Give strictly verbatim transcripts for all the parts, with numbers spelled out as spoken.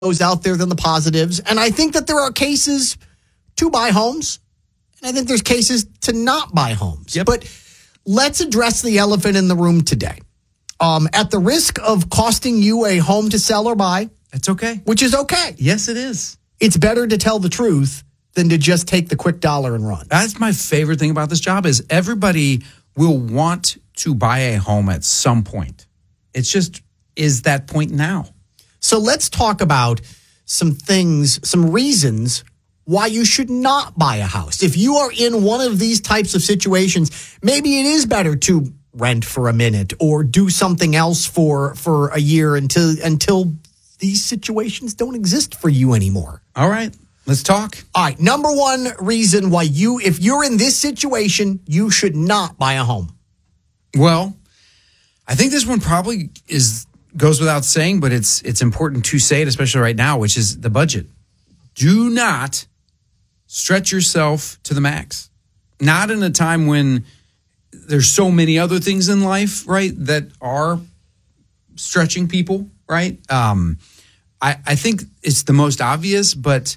those out there than the positives. And I think that there are cases to buy homes. And I think there's cases to not buy homes. Yep. But let's address the elephant in the room today. Um, at the risk of costing you a home to sell or buy. It's okay. Which is okay. Yes, it is. It's better to tell the truth than to just take the quick dollar and run. That's my favorite thing about this job is everybody will want to buy a home at some point. It's just, is that point now? So let's talk about some things, some reasons why you should not buy a house. If you are in one of these types of situations, maybe it is better to rent for a minute or do something else for, for a year until until these situations don't exist for you anymore. All right, let's talk. All right, number one reason why you, if you're in this situation, you should not buy a home. Well, I think this one probably is goes without saying, but it's it's important to say it, especially right now, which is the budget. Do not stretch yourself to the max. Not in a time when there's so many other things in life, right, that are stretching people, right? Um, I, I think it's the most obvious, but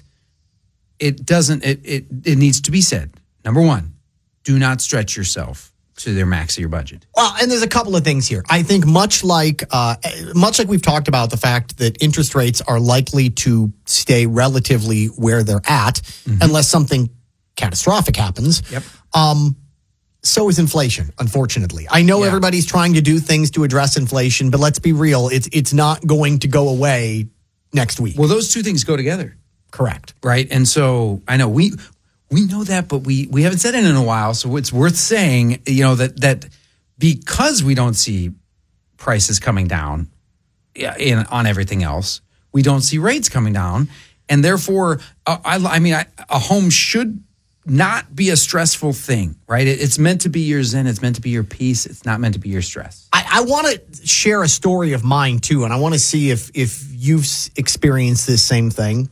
it doesn't, it, it, it needs to be said. Number one, do not stretch yourself to their max of your budget. Well, and there's a couple of things here. I think much like uh, much like we've talked about the fact that interest rates are likely to stay relatively where they're at mm-hmm. unless something catastrophic happens. Yep. Um, so is inflation, unfortunately. I know yeah. everybody's trying to do things to address inflation, but let's be real. It's it's not going to go away next week. Well, those two things go together. Correct. Right. And so I know we we know that, but we, we haven't said it in a while. So it's worth saying, you know, that that because we don't see prices coming down in on everything else, we don't see rates coming down. And therefore, uh, I, I mean, I, a home should not be a stressful thing, right? It, it's meant to be your zen. It's meant to be your peace. It's not meant to be your stress. I, I want to share a story of mine, too, and I want to see if if you've experienced this same thing.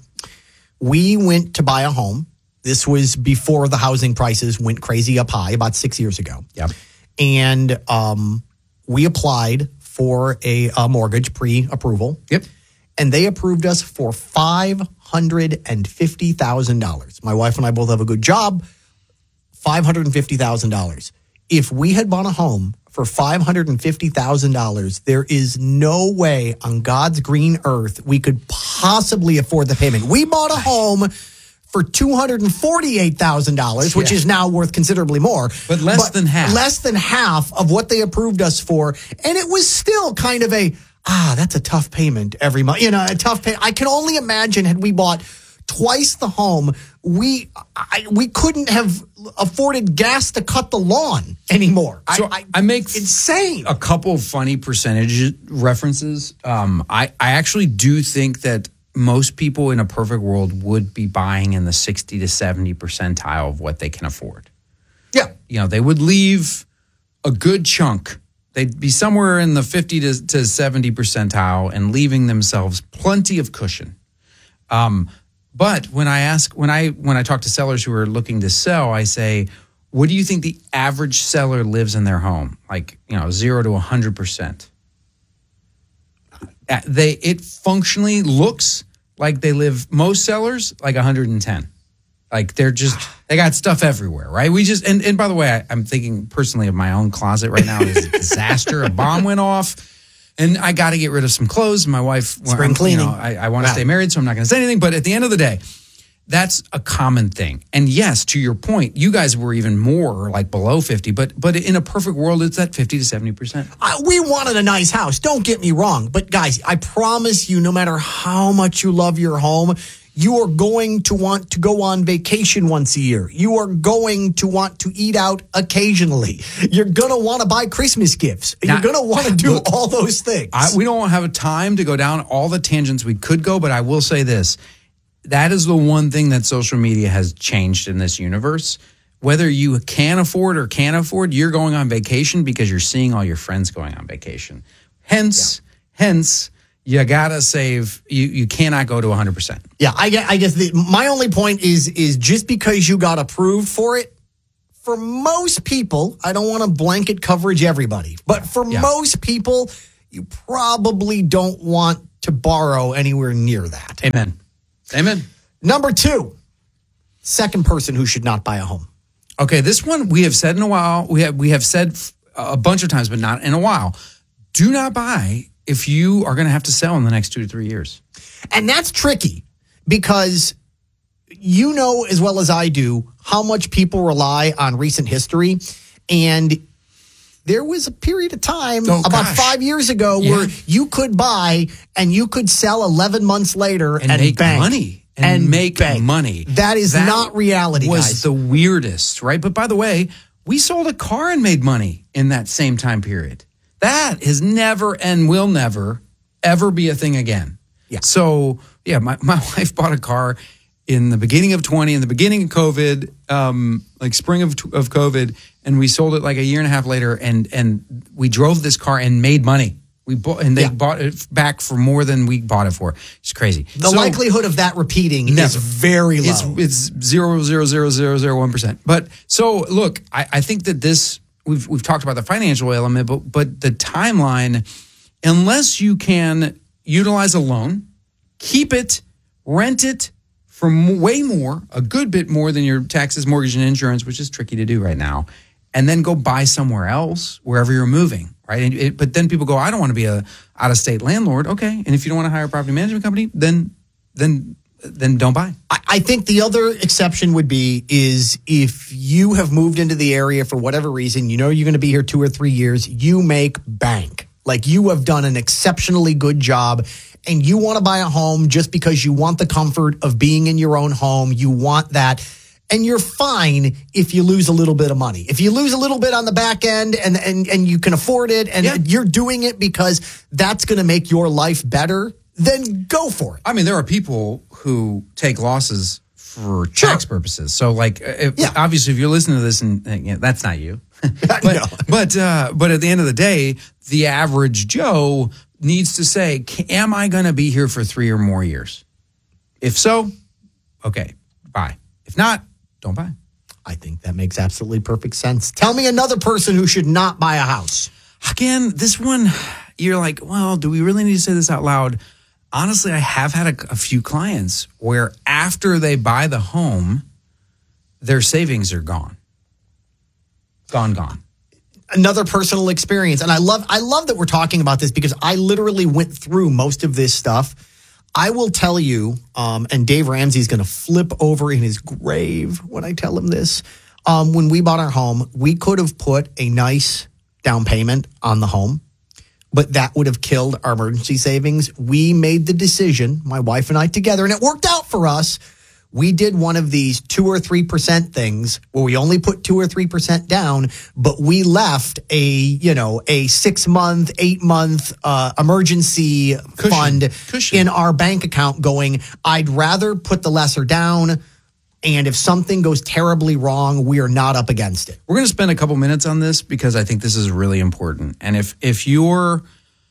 We went to buy a home. This was before the housing prices went crazy up high, about six years ago. Yep. And um, we applied for a, a mortgage pre-approval. Yep. And they approved us for five hundred fifty thousand dollars. My wife and I both have a good job, five hundred fifty thousand dollars. If we had bought a home for five hundred fifty thousand dollars, there is no way on God's green earth we could possibly afford the payment. We bought a home for two hundred forty-eight thousand dollars, which yeah. is now worth considerably more. But less but than half. Less than half of what they approved us for. And it was still kind of a, ah, that's a tough payment every month. You know, a tough pay. I can only imagine had we bought twice the home, we I, we couldn't have afforded gas to cut the lawn anymore. So I, I, I make insane. A couple of funny percentage references. Um, I, I actually do think that most people in a perfect world would be buying in the sixty to seventy percentile of what they can afford. Yeah. You know, they would leave a good chunk. They'd be somewhere in the fifty to seventy percentile and leaving themselves plenty of cushion. Um, but when I ask, when I when I talk to sellers who are looking to sell, I say, what do you think the average seller lives in their home? Like, you know, zero to one hundred percent. They it functionally looks like they live, most sellers, like one hundred ten. Like they're just, they got stuff everywhere, right? We just, and, and by the way, I, I'm thinking personally of my own closet right now. It's a disaster. A bomb went off and I got to get rid of some clothes. My wife, spring well, cleaning. You know, I, I want to wow. stay married, so I'm not going to say anything. But at the end of the day, that's a common thing. And yes, to your point, you guys were even more like below fifty, but but in a perfect world, it's at fifty to seventy percent. Uh, we wanted a nice house. Don't get me wrong. But guys, I promise you, no matter how much you love your home, you are going to want to go on vacation once a year. You are going to want to eat out occasionally. You're going to want to buy Christmas gifts. You're going to want to do look, all those things. I, we don't have a time to go down all the tangents we could go, but I will say this. That is the one thing that social media has changed in this universe. Whether you can afford or can't afford, you're going on vacation because you're seeing all your friends going on vacation. Hence, yeah. hence, you gotta save. You you cannot go to one hundred percent. Yeah, I guess, I guess the, my only point is is just because you got approved for it, for most people, I don't want to blanket coverage everybody, but for yeah. most people, you probably don't want to borrow anywhere near that. Amen. Amen. Number two, second person who should not buy a home. Okay, this one we have said in a while. We have we have said a bunch of times, but not in a while. Do not buy if you are going to have to sell in the next two to three years. And that's tricky because you know as well as I do how much people rely on recent history. And there was a period of time oh, about gosh. five years ago yeah. where you could buy and you could sell eleven months later and, and make bank. money. And, and make bank. money. That is that not reality, was guys. the weirdest, right? But by the way, we sold a car and made money in that same time period. That has never and will never, ever be a thing again. Yeah. So, yeah, my, my wife bought a car in the beginning of twenty, in the beginning of COVID, um, like spring of of COVID, and we sold it like a year and a half later, and and we drove this car and made money. We bought, and they Yeah. bought it back for more than we bought it for. It's crazy. The So- likelihood of that repeating is Never. very low. It's it's zero zero zero zero zero one percent. But so look, I, I think that this we've we've talked about the financial element, but but the timeline, unless you can utilize a loan, keep it, rent it for m- way more, a good bit more than your taxes, mortgage, and insurance, which is tricky to do right now, and then go buy somewhere else wherever you're moving. Right. And it, but then people go, I don't want to be a out of state landlord. Okay. And if you don't want to hire a property management company, then then then don't buy. I, I think the other exception would be is if you have moved into the area for whatever reason, you know you're going to be here two or three years, you make bank. Like you have done an exceptionally good job and you want to buy a home just because you want the comfort of being in your own home. You want that. And you're fine if you lose a little bit of money. If you lose a little bit on the back end and and, and you can afford it and Yeah. you're doing it because that's going to make your life better, then go for it. I mean, there are people who take losses for tax purposes. So, like, if, Yeah. obviously, if you're listening to this, and, and yeah, that's not you. but No. but uh, but at the end of the day, the average Joe needs to say, "Am I going to be here for three or more years? If so, okay, buy. If not, don't buy." I think that makes absolutely perfect sense. Tell me another person who should not buy a house. Again, this one, you're like, well, do we really need to say this out loud? Honestly, I have had a, a few clients where after they buy the home, their savings are gone. Gone, gone. Another personal experience. And I love I love that we're talking about this because I literally went through most of this stuff. I will tell you, um, and Dave Ramsey's going to flip over in his grave when I tell him this. Um, when we bought our home, we could have put a nice down payment on the home, but that would have killed our emergency savings. We made the decision, my wife and I together, and it worked out for us. We did one of these two or three percent things where we only put two or three percent down, but we left a, you know, a six month, eight month uh, emergency Cushion. fund Cushion. in our bank account going, I'd rather put the lesser down. And if something goes terribly wrong, we are not up against it. We're going to spend a couple minutes on this because I think this is really important. And if if you're,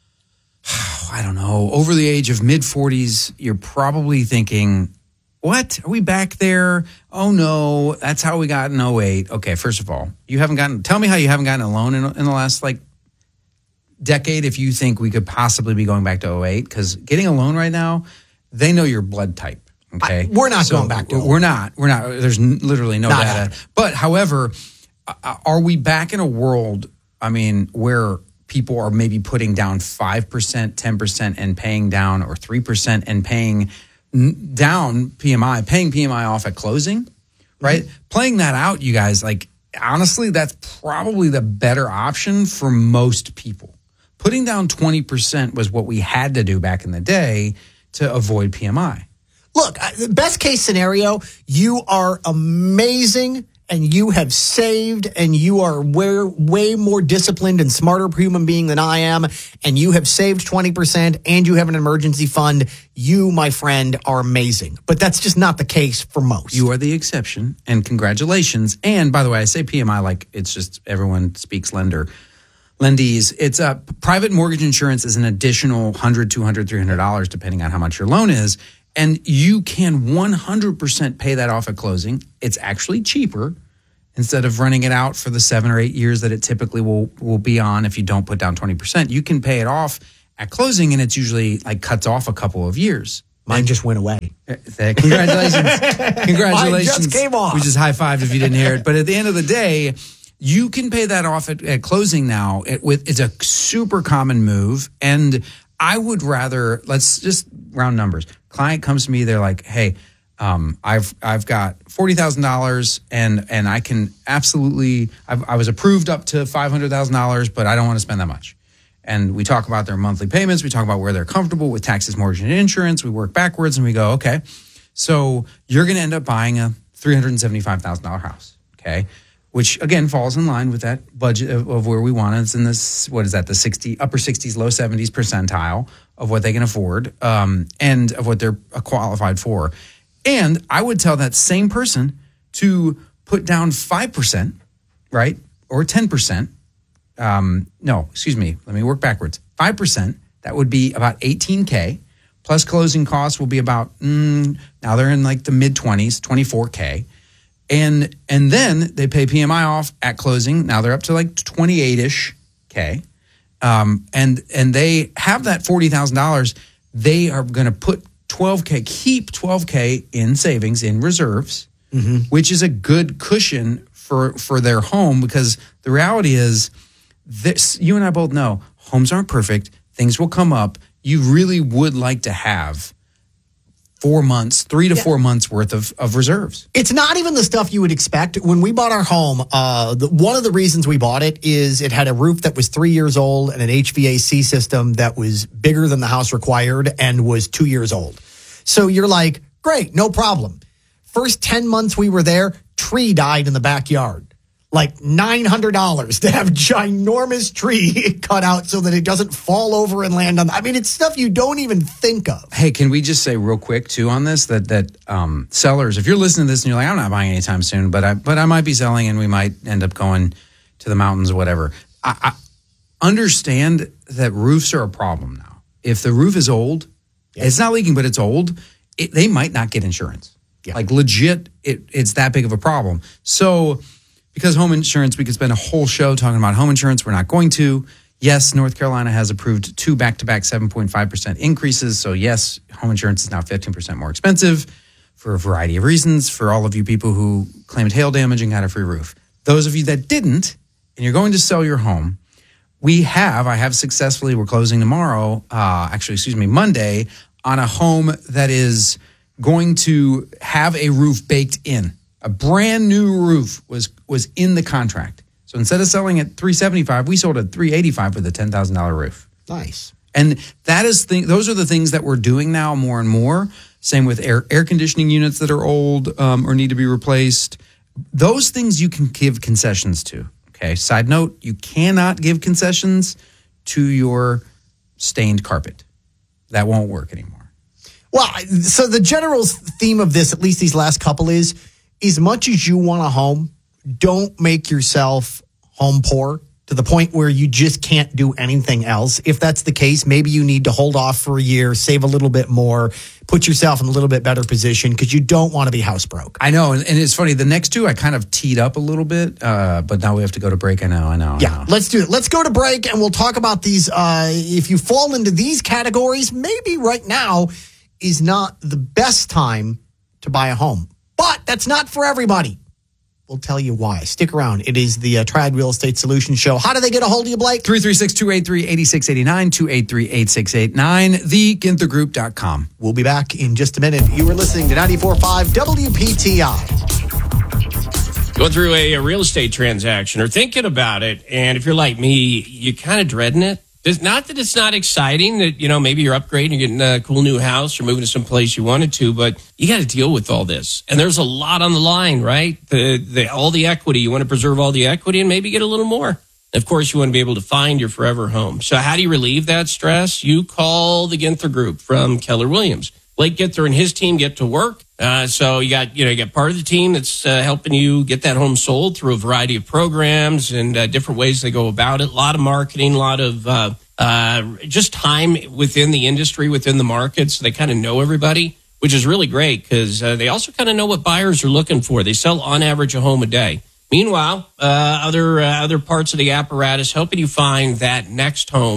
I don't know, over the age of mid forties, you're probably thinking, what? Are we back there? Oh, no, that's how we got in oh eight. Okay, first of all, you haven't gotten, tell me how you haven't gotten a loan in, in the last like decade if you think we could possibly be going back to oh eight. Because getting a loan right now, they know your blood type. Okay, I- we're not going back to We're not. We're not. There's n- literally no Not data. happening. But however, uh, are we back in a world, I mean, where people are maybe putting down five percent, ten percent and paying down, or three percent and paying n- down P M I, paying P M I off at closing, right? Mm-hmm. Playing that out, you guys, like, honestly, that's probably the better option for most people. Putting down twenty percent was what we had to do back in the day to avoid P M I. Look, I- best case scenario, you are amazing and you have saved and you are way, way more disciplined and smarter human being than I am, and you have saved twenty percent and you have an emergency fund. You, my friend, are amazing. But that's just not the case for most. You are the exception, and congratulations. And by the way, I say P M I like it's just everyone speaks lender. Lendees, it's a private mortgage insurance is an additional one hundred dollars, two hundred dollars, three hundred dollars depending on how much your loan is. And you can one hundred percent pay that off at closing. It's actually cheaper instead of running it out for the seven or eight years that it typically will, will be on if you don't put down twenty percent. You can pay it off at closing, and it's usually like cuts off a couple of years. Mine just went away. Congratulations. Congratulations. Mine just came off. We just high-fived if you didn't hear it. But at the end of the day, you can pay that off at, at closing now. It, with, it's a super common move. And I would rather, let's just round numbers. Client comes to me, they're like, hey, um, I've I've got forty thousand dollars and and I can absolutely, I've, I was approved up to five hundred thousand dollars, but I don't want to spend that much. And we talk about their monthly payments. We talk about where they're comfortable with taxes, mortgage, and insurance. We work backwards and we go, okay, so you're going to end up buying a three hundred seventy-five thousand dollars house, okay, which, again, falls in line with that budget of, of where we want it. It's in this, what is that, the sixty, upper sixties, low seventies percentile of what they can afford um, and of what they're qualified for. And I would tell that same person to put down five percent, right, or ten percent. Um, no, excuse me. Let me work backwards. five percent, that would be about eighteen K. Plus closing costs will be about, mm, now they're in like the mid twenties, twenty-four K. And and then they pay P M I off at closing. Now they're up to like twenty-eight-ish K. Um, and, and they have that forty thousand dollars. They are going to put twelve K, keep twelve K in savings, in reserves, mm-hmm. which is a good cushion for, for their home, because the reality is, this, you and I both know, homes aren't perfect. Things will come up. You really would like to have four months, three to yeah. four months worth of, of reserves. It's not even the stuff you would expect. When we bought our home, uh, the, one of the reasons we bought it is it had a roof that was three years old and an H V A C system that was bigger than the house required and was two years old. So you're like, great, no problem. First ten months we were there, tree died in the backyard. Like nine hundred dollars to have ginormous tree cut out so that it doesn't fall over and land on. I mean, it's stuff you don't even think of. Hey, can we just say real quick too on this that that um, sellers, if you're listening to this and you're like, I'm not buying anytime soon, but I but I might be selling and we might end up going to the mountains or whatever. I, I understand that roofs are a problem now. If the roof is old, yeah. it's not leaking, but it's old, it, they might not get insurance. Yeah. Like legit, it, it's that big of a problem. So. Because home insurance, we could spend a whole show talking about home insurance. We're not going to. Yes, North Carolina has approved two back-to-back seven point five percent increases. So yes, home insurance is now fifteen percent more expensive for a variety of reasons for all of you people who claimed hail damage and got a free roof. Those of you that didn't, and you're going to sell your home, we have, I have successfully, we're closing tomorrow, uh, actually, excuse me, Monday, on a home that is going to have a roof baked in. A brand new roof was was in the contract. So instead of selling at three seventy-five, we sold at three eighty-five with a ten thousand dollars roof. Nice. And that is th- those are the things that we're doing now more and more. Same with air air conditioning units that are old um, or need to be replaced. Those things you can give concessions to. Okay. Side note: you cannot give concessions to your stained carpet. That won't work anymore. Well, so the general theme of this, at least these last couple, is. As much as you want a home, don't make yourself home poor to the point where you just can't do anything else. If that's the case, maybe you need to hold off for a year, save a little bit more, put yourself in a little bit better position because you don't want to be house broke. I know. And, and it's funny. The next two I kind of teed up a little bit, uh, but now we have to go to break. I know, I know. I yeah, know. let's do it. Let's go to break and we'll talk about these. Uh, if you fall into these categories, maybe right now is not the best time to buy a home. But that's not for everybody. We'll tell you why. Stick around. It is the uh, Triad Real Estate Solutions Show. How do they get a hold of you, Blake? three three six, two eight three, eight six eight nine, two eight three, eight six eight nine, the ginther group dot com. We'll be back in just a minute. You were listening to ninety-four point five W P T I. Going through a, a real estate transaction or thinking about it, and if you're like me, you're kind of dreading it. It's not that it's not exciting that, you know, maybe you're upgrading, you're getting a cool new house or moving to some place you wanted to, but you got to deal with all this. And there's a lot on the line, right? The, the all the equity. You want to preserve all the equity and maybe get a little more. Of course, you want to be able to find your forever home. So how do you relieve that stress? You call the Ginther Group from Keller Williams. Blake Ginther and his team get to work. Uh, so you got, you know, you got part of the team that's uh, helping you get that home sold through a variety of programs and uh, different ways they go about it. A lot of marketing, a lot of uh, uh, just time within the industry, within the market. So they kind of know everybody, which is really great because uh, they also kind of know what buyers are looking for. They sell on average a home a day. Meanwhile, uh, other uh, other parts of the apparatus helping you find that next home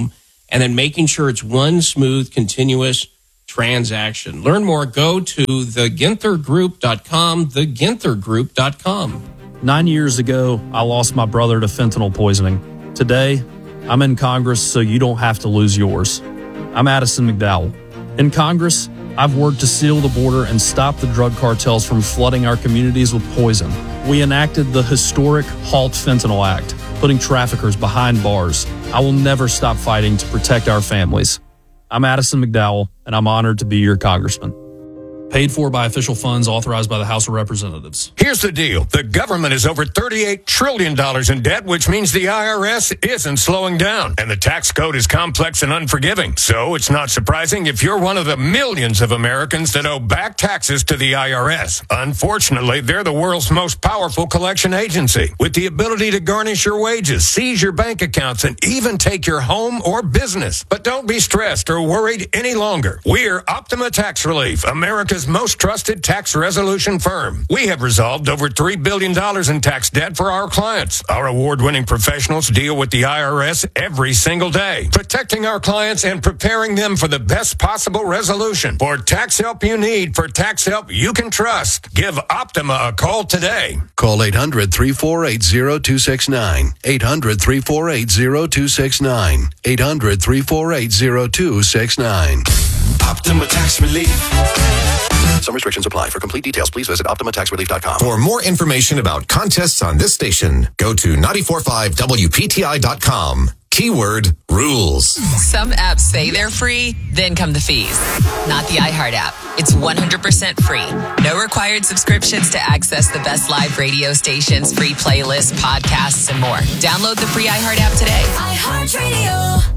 and then making sure it's one smooth, continuous transaction. Learn more. Go to the ginther group dot com, the ginther group dot com. Nine years ago, I lost my brother to fentanyl poisoning. Today, I'm in Congress so you don't have to lose yours. I'm Addison McDowell. In Congress, I've worked to seal the border and stop the drug cartels from flooding our communities with poison. We enacted the historic Halt Fentanyl Act, putting traffickers behind bars. I will never stop fighting to protect our families. I'm Addison McDowell, and I'm honored to be your congressman. Paid for by official funds authorized by the House of Representatives. Here's the deal. The government is over thirty-eight trillion dollars in debt, which means the I R S isn't slowing down. And the tax code is complex and unforgiving. So it's not surprising if you're one of the millions of Americans that owe back taxes to the I R S. Unfortunately, they're the world's most powerful collection agency, with the ability to garnish your wages, seize your bank accounts, and even take your home or business. But don't be stressed or worried any longer. We're Optima Tax Relief, America's most trusted tax resolution firm. We have resolved over three billion dollars in tax debt for our clients. Our award-winning professionals deal with the I R S every single day, protecting our clients and preparing them for the best possible resolution. For tax help you need, for tax help you can trust, give Optima a call today. Call eight hundred, three four eight, zero two six nine. eight hundred, three four eight, zero two six nine. eight hundred, three four eight, zero two six nine. Optima Tax Relief. Some restrictions apply. For complete details, please visit optima tax relief dot com. For more information about contests on this station, go to nine four five W P T I dot com. Keyword rules. Some apps say they're free, then come the fees. Not the iHeart app. It's one hundred percent free. No required subscriptions to access the best live radio stations, free playlists, podcasts, and more. Download the free iHeart app today. iHeartRadio.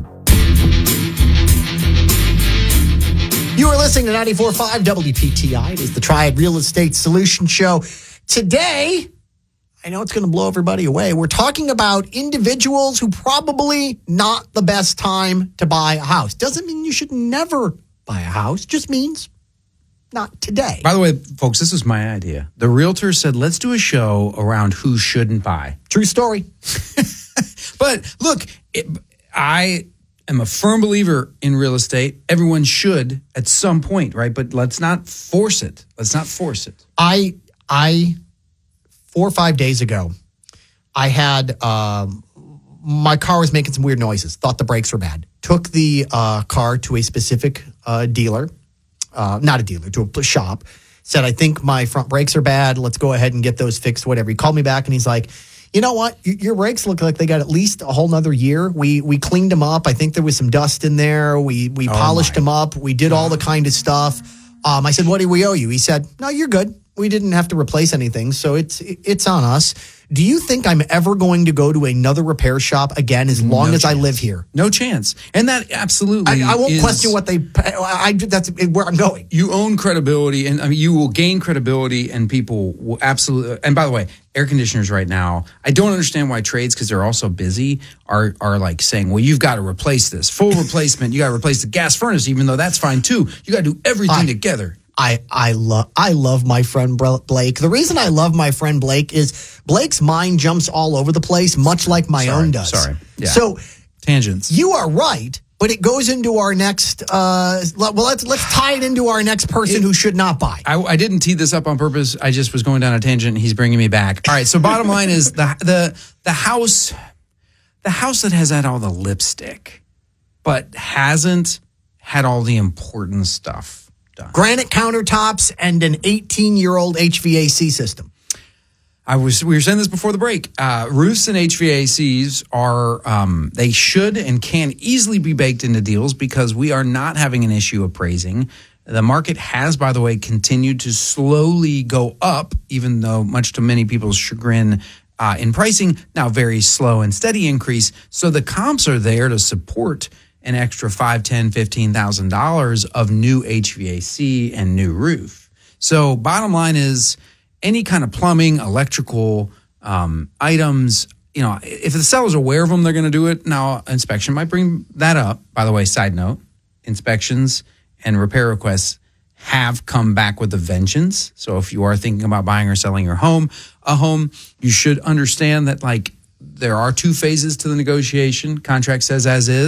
You are listening to ninety-four point five W P T I. It is the Triad Real Estate Solution Show. Today, I know it's going to blow everybody away. We're talking about individuals who probably not the best time to buy a house. Doesn't mean you should never buy a house. Just means not today. By the way, folks, this was my idea. The realtor said, let's do a show around who shouldn't buy. True story. But look, it, I... I'm a firm believer in real estate. Everyone should at some point, right? But let's not force it. Let's not force it. I, I, four or five days ago, I had, um, my car was making some weird noises. Thought the brakes were bad. Took the uh, car to a specific uh, dealer, uh, not a dealer, to a shop. Said, I think my front brakes are bad. Let's go ahead and get those fixed, whatever. He called me back and he's like, you know what? Your brakes look like they got at least a whole nother year. We we cleaned them up. I think there was some dust in there. We we oh polished my. them up. We did all the kind of stuff. Um, I said, what do we owe you? He said, no, you're good. We didn't have to replace anything, so it's it's on us. Do you think I'm ever going to go to another repair shop again as long no as chance. I live here? No chance. And that absolutely I, I won't is, question what they I, I that's where I'm going. You own credibility, and I mean, you will gain credibility, and people will absolutely. And by the way, air conditioners right now, I don't understand why trades, because they're all so busy, are are like saying, well, you've got to replace this. Full replacement. You got to replace the gas furnace, even though that's fine too. You got to do everything I, together. I I love I love my friend Blake. The reason I love my friend Blake is Blake's mind jumps all over the place, much like my sorry, own does. Sorry. Yeah. So tangents. You are right, but it goes into our next. Uh, well, let's let's tie it into our next person it, who should not buy. I, I didn't tee this up on purpose. I just was going down a tangent, and he's bringing me back. All right. So bottom line is the the the house, the house that has had all the lipstick, but hasn't had all the important stuff. Done. Granite countertops and an eighteen-year-old H V A C system. I was we were saying this before the break. Uh, roofs and H V A Cs are um, they should and can easily be baked into deals because we are not having an issue appraising. The market has, by the way, continued to slowly go up, even though much to many people's chagrin uh, in pricing. Now, very slow and steady increase. So the comps are there to support an extra five, ten, fifteen thousand dollars of new H V A C and new roof. So bottom line is any kind of plumbing, electrical um, items, you know, if the seller's aware of them, they're going to do it. Now, inspection might bring that up. By the way, side note, inspections and repair requests have come back with a vengeance. So if you are thinking about buying or selling your home, a home, you should understand that, like, there are two phases to the negotiation. Contract says as is.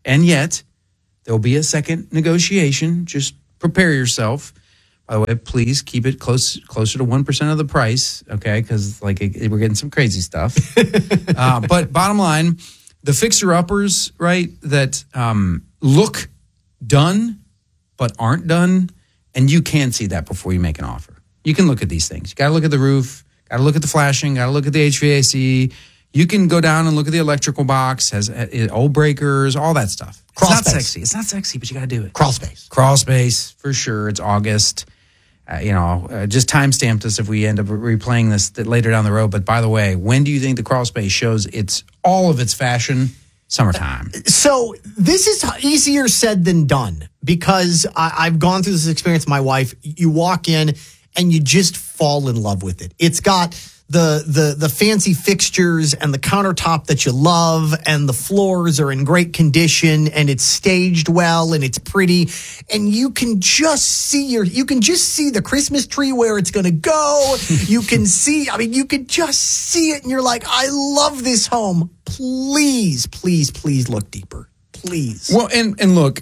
And yet, there'll be a second negotiation. Just prepare yourself. By the way, please keep it close, closer to one percent of the price, okay? Because like it, we're getting some crazy stuff. uh, but bottom line, the fixer-uppers, right, that um, look done but aren't done, and you can see that before you make an offer. You can look at these things. You got to look at the roof, got to look at the flashing, got to look at the H V A C. You can go down and look at the electrical box, has uh, old breakers, all that stuff. Crawl it's not space. sexy. It's not sexy, but you got to do it. Crawl space. Crawl space, for sure. It's August. Uh, you know, uh, just timestamp us if we end up replaying this th- later down the road. But by the way, when do you think the crawl space shows its all of its fashion? Summertime. So this is easier said than done because I, I've gone through this experience with my wife. You walk in and you just fall in love with it. It's got the the the fancy fixtures and the countertop that you love, and the floors are in great condition, and it's staged well, and it's pretty, and you can just see your you can just see the Christmas tree where it's going to go. You can see, I mean, you can just see it, and you're like, I love this home. Please, please, please look deeper, please. Well, and and look,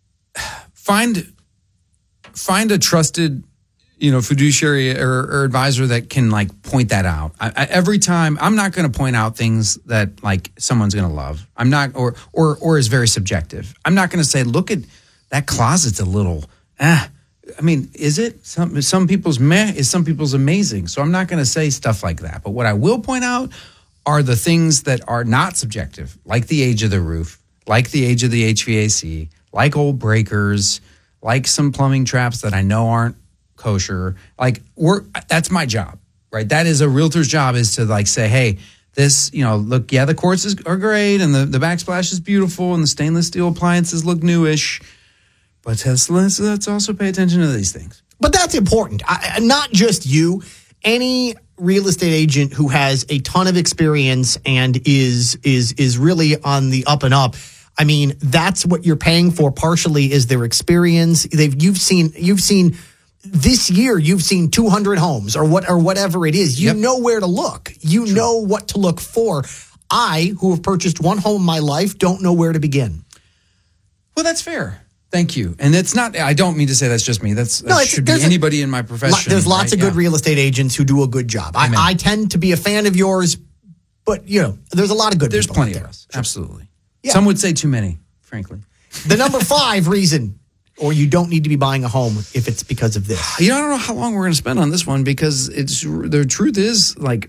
find find a trusted, you know, fiduciary or, or advisor that can like point that out. I, I, every time, I'm not going to point out things that like someone's going to love. I'm not, or or or is very subjective. I'm not going to say, look at that closet's a little. Ah, I mean, is it some some people's meh is some people's amazing. So I'm not going to say stuff like that. But what I will point out are the things that are not subjective, like the age of the roof, like the age of the H V A C, like old breakers, like some plumbing traps that I know aren't kosher. Like we're that's my job, right? That is a realtor's job, is to like say, hey, this, you know, look, yeah, the quartz is, are great, and the, the backsplash is beautiful, and the stainless steel appliances look newish, but let's, let's also pay attention to these things. But that's important. I, not just you. Any real estate agent who has a ton of experience and is is is really on the up and up. I mean, that's what you're paying for. Partially is their experience. They've you've seen you've seen this year. You've seen two hundred homes or what or whatever it is. You Yep. know where to look. You True. know what to look for. I, who have purchased one home in my life, don't know where to begin. Well, that's fair. Thank you. And it's not, I don't mean to say that's just me. That's, that No, it's- should be there's a- anybody in my profession. There's lots right? of good Yeah. real estate agents who do a good job. I, Amen. I tend to be a fan of yours, but you know, there's a lot of good There's people plenty out of there. us. Absolutely. Yeah. Some would say too many, frankly. The number five reason, or you don't need to be buying a home if it's because of this. You know, I don't know how long we're going to spend on this one, because it's the truth is, like,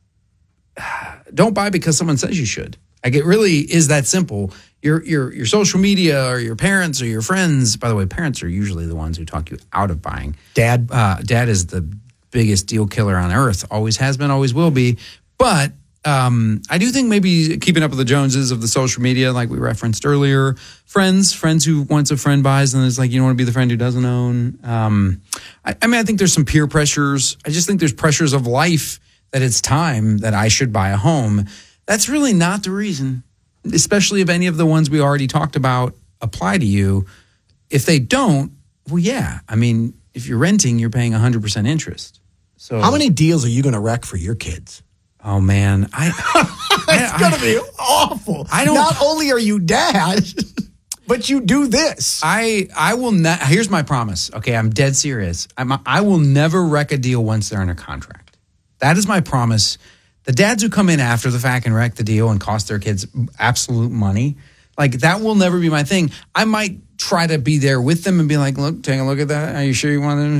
don't buy because someone says you should. Like, it really is that simple. Your your your social media or your parents or your friends. By the way, parents are usually the ones who talk you out of buying. Dad, Uh, dad is the biggest deal killer on earth. Always has been, always will be. But um, I do think maybe keeping up with the Joneses of the social media, like we referenced earlier, friends, friends who once a friend buys and it's like, you don't want to be the friend who doesn't own. Um, I, I mean, I think there's some peer pressures. I just think there's pressures of life that it's time that I should buy a home. That's really not the reason, especially if any of the ones we already talked about apply to you. If they don't, well, yeah. I mean, if you're renting, you're paying one hundred percent interest. So how many deals are you going to wreck for your kids? Oh, man. I, It's going to be awful. I don't- Not only are you dad, but you do this. I I will not. Here's my promise. Okay, I'm dead serious. I'm, I will never wreck a deal once they're under contract. That is my promise. The dads who come in after the fact and wreck the deal and cost their kids absolute money, like, that will never be my thing. I might try to be there with them and be like, look, take a look at that. Are you sure you want to?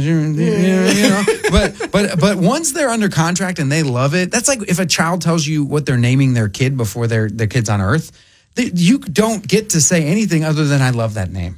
You know, but but but once they're under contract and they love it, that's like if a child tells you what they're naming their kid before their their kid's on earth. They, you don't get to say anything other than I love that name.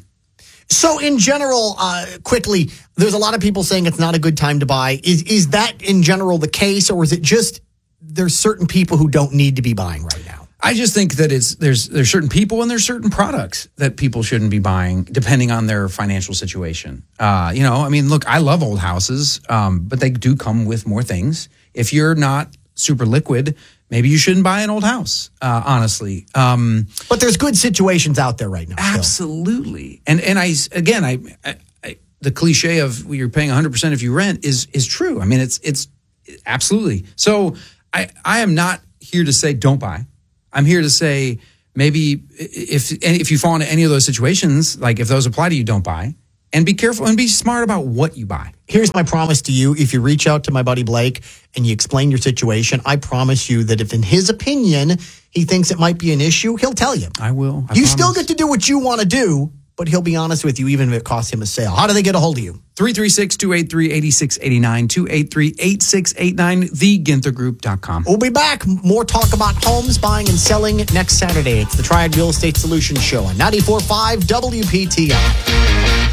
So in general, uh, quickly, there's a lot of people saying it's not a good time to buy. Is is that in general the case, or is it just there's certain people who don't need to be buying right now? I just think that it's there's there's certain people and there's certain products that people shouldn't be buying depending on their financial situation. Uh, you know, I mean, look, I love old houses, um, but they do come with more things. If you're not super liquid, maybe you shouldn't buy an old house, uh, honestly. Um, But there's good situations out there right now. still. absolutely. And and I again, I, I, I the cliche of you're paying one hundred percent if you rent is is true. I mean, it's it's absolutely. So I I am not here to say don't buy. I'm here to say maybe if if you fall into any of those situations, like if those apply to you, don't buy. And be careful and be smart about what you buy. Here's my promise to you. If you reach out to my buddy Blake and you explain your situation, I promise you that if in his opinion he thinks it might be an issue, he'll tell you. I will. I you promise. still get to do what you want to do, but he'll be honest with you even if it costs him a sale. How do they get a hold of you? three three six, two eight three, eight six eight nine, two eight three, eight six eight nine, the ginther group dot com. We'll be back. More talk about homes, buying, and selling next Saturday. It's the Triad Real Estate Solutions Show on ninety-four point five W P T I.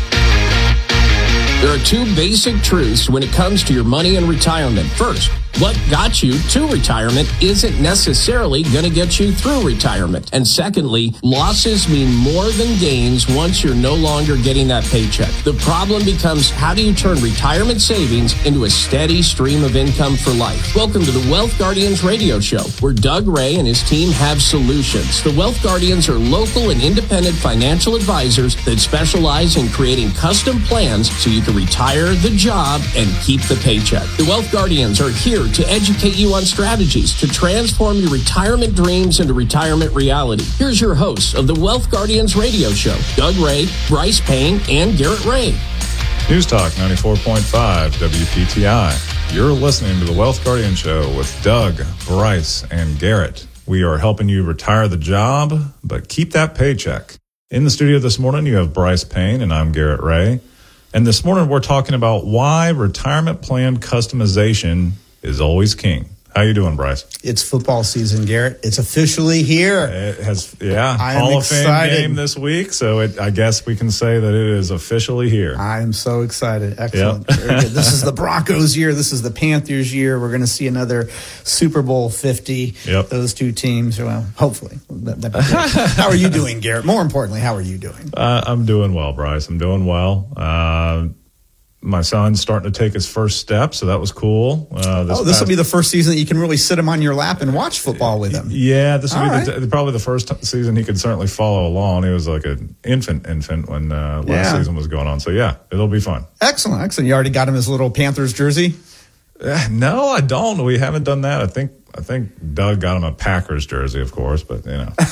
There are two basic truths when it comes to your money and retirement. First, what got you to retirement isn't necessarily going to get you through retirement. And secondly, losses mean more than gains once you're no longer getting that paycheck. The problem becomes, how do you turn retirement savings into a steady stream of income for life? Welcome to the Wealth Guardians radio show, where Doug Ray and his team have solutions. The Wealth Guardians are local and independent financial advisors that specialize in creating custom plans so you can retire the job and keep the paycheck. The Wealth Guardians are here to educate you on strategies to transform your retirement dreams into retirement reality. Here's your hosts of the Wealth Guardians radio show, Doug Ray, Bryce Payne, and Garrett Ray. News Talk ninety-four point five W P T I. You're listening to the Wealth Guardian Show with Doug, Bryce, and Garrett. We are helping you retire the job, but keep that paycheck. In the studio this morning, you have Bryce Payne, and I'm Garrett Ray. And this morning, we're talking about why retirement plan customization is always king. How you doing, Bryce? It's football season, Garrett. It's officially here. It has, yeah, I Hall am of Fame excited. game this week, so it, I guess we can say that it is officially here. I am so excited. Excellent. Yep. Very good. This is the Broncos year. This is the Panthers year. We're going to see another Super Bowl fifty. Yep. Those two teams, well, hopefully. That, that'd be good. How are you doing, Garrett? More importantly, how are you doing? Uh, I'm doing well, Bryce. I'm doing well. Uh, my son's starting to take his first step, so that was cool. Uh, this oh, this past- will be the first season that you can really sit him on your lap and watch football with him. Yeah, this will All be right. the, probably the first t- season he could certainly follow along. He was like an infant infant when uh, last Yeah. season was going on. So, yeah, it'll be fun. Excellent, excellent. You already got him his little Panthers jersey? Uh, no, I don't. We haven't done that. I think I think Doug got him a Packers jersey, of course, but, you know.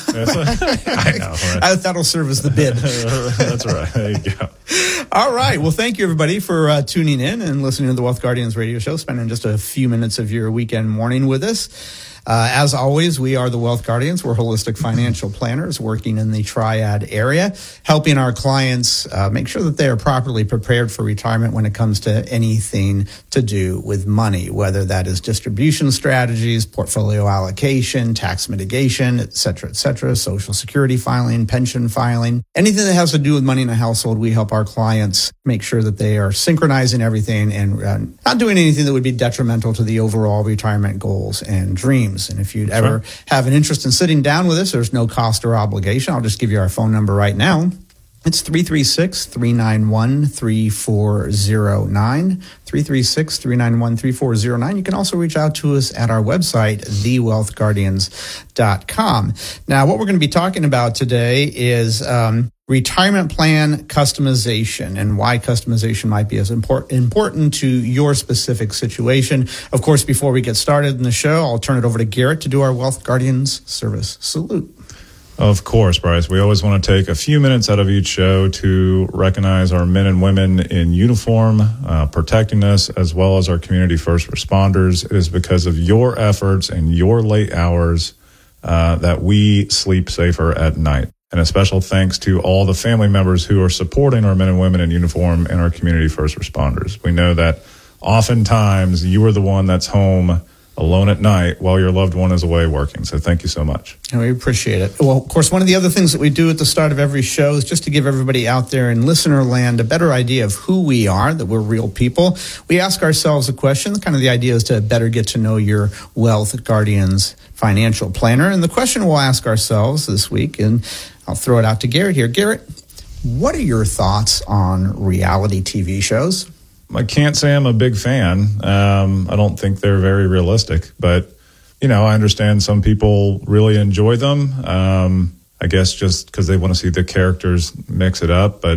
I know, right? I, that'll serve as the bid. That's right. There you go. All right. Well, thank you, everybody, for uh, tuning in and listening to the Wealth Guardians radio show, spending just a few minutes of your weekend morning with us. Uh, as always, we are the Wealth Guardians. We're holistic financial planners working in the Triad area, helping our clients uh, make sure that they are properly prepared for retirement when it comes to anything to do with money, whether that is distribution strategies, portfolio allocation, tax mitigation, et cetera, et cetera, Social Security filing, pension filing, anything that has to do with money in a household. We help our clients make sure that they are synchronizing everything and uh, not doing anything that would be detrimental to the overall retirement goals and dreams. And if you'd ever Sure. have an interest in sitting down with us, there's no cost or obligation. I'll just give you our phone number right now. It's three three six, three nine one, three four zero nine, three three six, three nine one, three four zero nine. You can also reach out to us at our website, the wealth guardians dot com. Now, what we're going to be talking about today is um, retirement plan customization and why customization might be as import- important to your specific situation. Of course, before we get started in the show, I'll turn it over to Garrett to do our Wealth Guardians service salute. Of course, Bryce. We always want to take a few minutes out of each show to recognize our men and women in uniform, uh, protecting us, as well as our community first responders. It is because of your efforts and your late hours uh, that we sleep safer at night. And a special thanks to all the family members who are supporting our men and women in uniform and our community first responders. We know that oftentimes you are the one that's home alone at night while your loved one is away working. So thank you so much. And we appreciate it. Well, of course, one of the other things that we do at the start of every show is just to give everybody out there in listener land a better idea of who we are, that we're real people. We ask ourselves a question. Kind of the idea is to better get to know your Wealth Guardians financial planner. And the question we'll ask ourselves this week, and I'll throw it out to Garrett here. Garrett, what are your thoughts on reality T V shows? I can't say I'm a big fan. Um, I don't think they're very realistic, but, you know, I understand some people really enjoy them. Um, I guess just because they want to see the characters mix it up. But,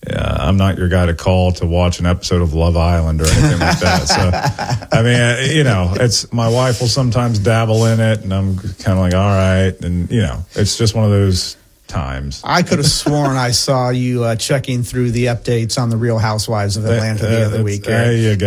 Yeah, I'm not your guy to call to watch an episode of Love Island or anything like that. So, I mean, uh, you know, it's my wife will sometimes dabble in it, and I'm kind of like, all right, and you know, it's just one of those times. I could have sworn I saw you uh, checking through the updates on the Real Housewives of Atlanta the Uh, other week. There you go.